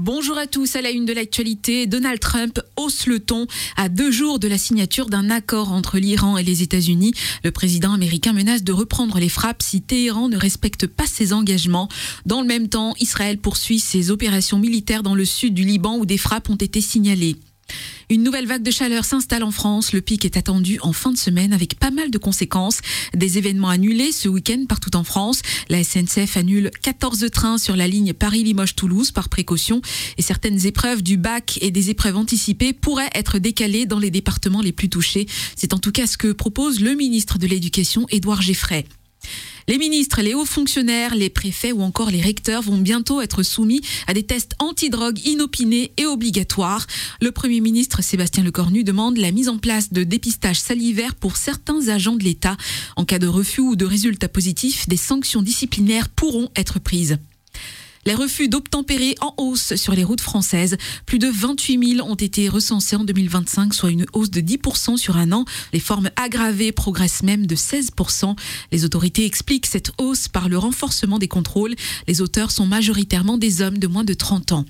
Bonjour à tous, à la une de l'actualité, Donald Trump hausse le ton à 2 jours de la signature d'un accord entre l'Iran et les États-Unis. Le président américain menace de reprendre les frappes si Téhéran ne respecte pas ses engagements. Dans le même temps, Israël poursuit ses opérations militaires dans le sud du Liban où des frappes ont été signalées. Une nouvelle vague de chaleur s'installe en France. Le pic est attendu en fin de semaine avec pas mal de conséquences. Des événements annulés ce week-end partout en France. La SNCF annule 14 trains sur la ligne Paris-Limoges-Toulouse par précaution. Et certaines épreuves du bac et des épreuves anticipées pourraient être décalées dans les départements les plus touchés. C'est en tout cas ce que propose le ministre de l'Éducation, Édouard Geoffrey. Les ministres, les hauts fonctionnaires, les préfets ou encore les recteurs vont bientôt être soumis à des tests antidrogue inopinés et obligatoires. Le Premier ministre Sébastien Lecornu demande la mise en place de dépistage salivaire pour certains agents de l'État. En cas de refus ou de résultat positif, des sanctions disciplinaires pourront être prises. Les refus d'obtempérer en hausse sur les routes françaises. Plus de 28 000 ont été recensés en 2025, soit une hausse de 10% sur un an. Les formes aggravées progressent même de 16%. Les autorités expliquent cette hausse par le renforcement des contrôles. Les auteurs sont majoritairement des hommes de moins de 30 ans.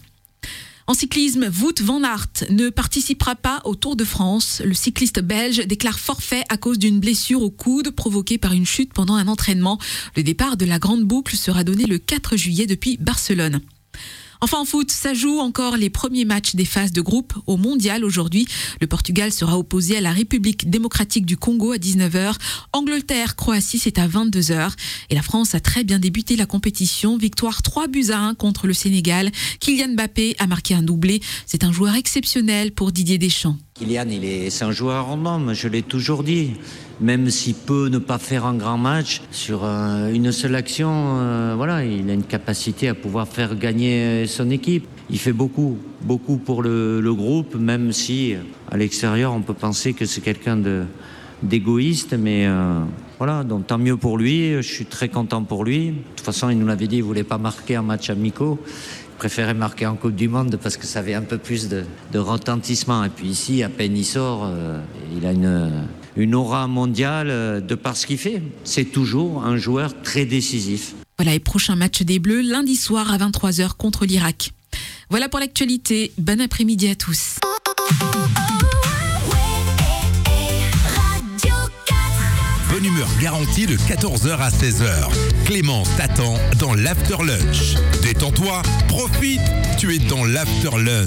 En cyclisme, Wout van Aert ne participera pas au Tour de France. Le cycliste belge déclare forfait à cause d'une blessure au coude provoquée par une chute pendant un entraînement. Le départ de la grande boucle sera donné le 4 juillet depuis Barcelone. Enfin en foot, ça joue encore les premiers matchs des phases de groupe au Mondial aujourd'hui. Le Portugal sera opposé à la République démocratique du Congo à 19h. Angleterre-Croatie, c'est à 22h. Et la France a très bien débuté la compétition. Victoire 3-1 contre le Sénégal. Kylian Mbappé a marqué un doublé. C'est un joueur exceptionnel pour Didier Deschamps. Kylian, c'est un joueur en homme, je l'ai toujours dit. Même s'il peut ne pas faire un grand match, sur une seule action, il a une capacité à pouvoir faire gagner son équipe. Il fait beaucoup pour le groupe, même si à l'extérieur on peut penser que c'est quelqu'un d'égoïste, mais donc tant mieux pour lui, je suis très content pour lui. De toute façon, il nous l'avait dit, il ne voulait pas marquer un match amicaux. Il préférait marquer en Coupe du Monde parce que ça avait un peu plus de retentissement. Et puis ici, à peine il sort, il a une aura mondiale de par ce qu'il fait. C'est toujours un joueur très décisif. Voilà, et prochain match des Bleus lundi soir à 23h contre l'Irak. Voilà pour l'actualité. Bon après-midi à tous. Bonne humeur garantie de 14h à 16h. Clémence t'attend dans l'After Lunch. Détends-toi, profite, tu es dans l'After Lunch.